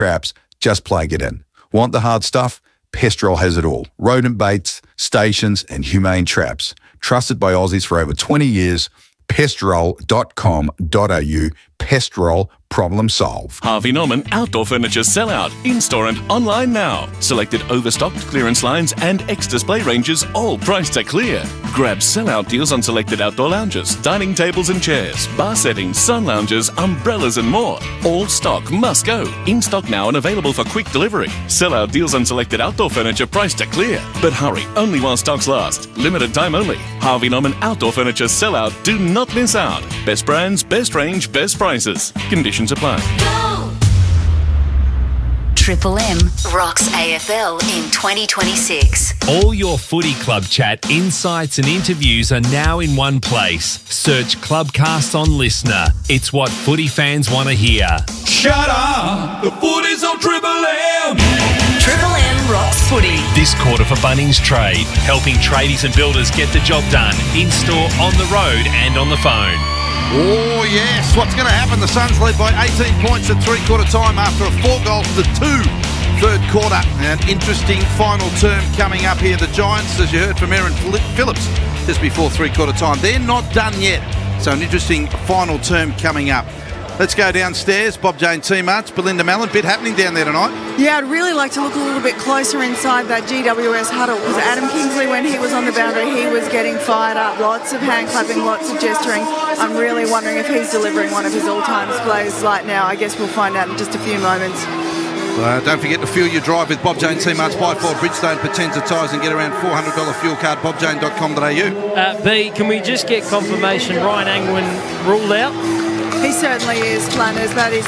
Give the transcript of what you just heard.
traps, just plug it in. Want the hard stuff? Pestrol has it all. Rodent baits, stations and humane traps. Trusted by Aussies for over 20 years. Pestrol.com.au. Pestrol, problem solved. Harvey Norman Outdoor Furniture Sellout. In-store and online now. Selected overstocked clearance lines and ex-display ranges, all priced at clear. Grab sellout deals on selected outdoor lounges, dining tables and chairs, bar settings, sun lounges, umbrellas and more. All stock must go. In stock now and available for quick delivery. Sellout deals on selected outdoor furniture priced at clear. But hurry, only while stocks last. Limited time only. Harvey Norman Outdoor Furniture Sellout. Do not miss out. Best brands, best range, best prices. Conditions apply. Triple M rocks AFL in 2026. All your footy club chat, insights and interviews are now in one place. Search Clubcast on Listener. It's what footy fans want to hear. Shut up! The footy's on Triple M! Triple M rocks footy. This quarter for Bunnings Trade, helping tradies and builders get the job done, in-store, on the road and on the phone. Oh, yes. What's going to happen? The Suns lead by 18 points at three-quarter time after a 4-2 third quarter. An interesting final term coming up here. The Giants, as you heard from Aaron Phillips just before three-quarter time, they're not done yet. So an interesting final term coming up. Let's go downstairs. Bob Jane T-Marts, Belinda Mallon. Bit happening down there tonight. Yeah, I'd really like to look a little bit closer inside that GWS huddle because Adam Kingsley, when he was on the boundary, he was getting fired up. Lots of hand clapping, lots of gesturing. I'm really wondering if he's delivering one of his all-time displays right now. I guess we'll find out in just a few moments. Don't forget to fuel your drive with Bob Jane T-Marts by Ford Bridgestone Potenza tyres and get around $400 fuel card, bobjane.com.au. B, can we just get confirmation Ryan Angwin ruled out? He certainly is, Planners. That is